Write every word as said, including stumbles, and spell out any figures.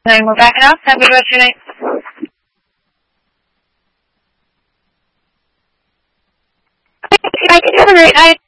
Nine, we're backing up. Have a good rest of your night. I can have a great night.